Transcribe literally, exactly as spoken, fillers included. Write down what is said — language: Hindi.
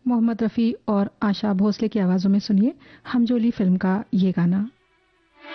मोहम्मद रफ़ी और आशा भोसले की आवाज़ों में सुनिए हमजोली फिल्म का ये गाना।